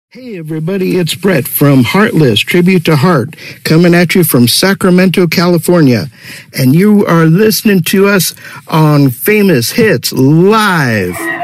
Hey everybody, it's Brett from Heartless, Tribute to Heart, coming at you from Sacramento, California. And you are listening to us on Famous Hits Live.